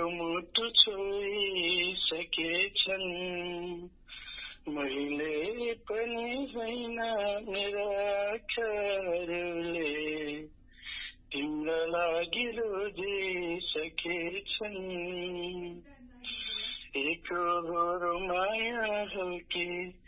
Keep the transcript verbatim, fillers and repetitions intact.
मुटु छोइसकेछन् मैले पनि होइन मेरा अक्षरले तिम्रो लागि रोजिसकेछन्। एक हो माया हो कि